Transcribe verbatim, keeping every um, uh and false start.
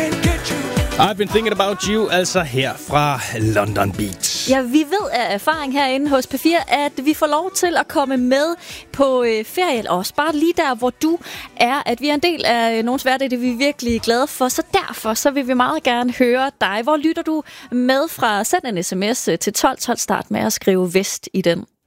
I've been thinking about you, altså her fra London Beat. Ja, vi ved af erfaring herinde hos P fire, at vi får lov til at komme med på øh, ferie, eller også bare lige der, hvor du er, at vi er en del af øh, nogens hverdag, det er vi virkelig glade for. Så derfor så vil vi meget gerne høre dig. Hvor lytter du med fra? Send en sms til tolv tolv, start med at skrive vest i den.